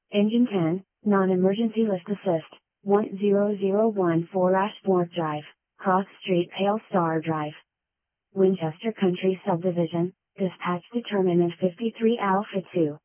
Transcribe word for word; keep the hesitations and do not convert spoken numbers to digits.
Engine ten, non-emergency lift assist, one zero zero one four Ashbourne Drive, Cross Street, Pale Star Drive. Winchester Country Subdivision, dispatch determinant fifty-three Alpha two.